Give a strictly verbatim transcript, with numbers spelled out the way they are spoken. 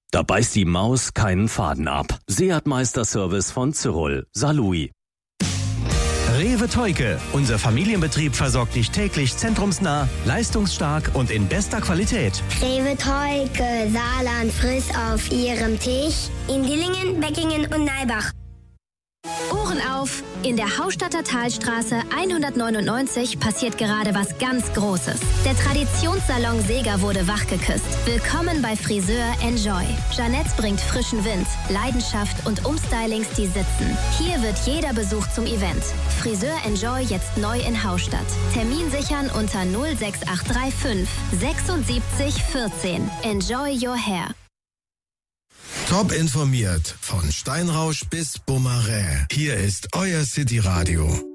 Da beißt die Maus keinen Faden ab. Seat Meisterservice von Cyril. Saarlouis. Rewe Theuke. Unser Familienbetrieb versorgt dich täglich zentrumsnah, leistungsstark und in bester Qualität. Rewe Theuke, Saarland friss auf ihrem Tisch in Dillingen, Beckingen und Neibach. Ohren auf! In der Haustädter Talstraße hundertneunundneunzig passiert gerade was ganz Großes. Der Traditionssalon Seeger wurde wachgeküsst. Willkommen bei Friseur Enjoy. Jeanette bringt frischen Wind, Leidenschaft und Umstylings, die sitzen. Hier wird jeder Besuch zum Event. Friseur Enjoy jetzt neu in Haustadt. Termin sichern unter null sechs acht drei fünf sechsundsiebzig vierzehn. Enjoy your hair. Top informiert von Steinrausch bis Bummerä. Hier ist euer City Radio.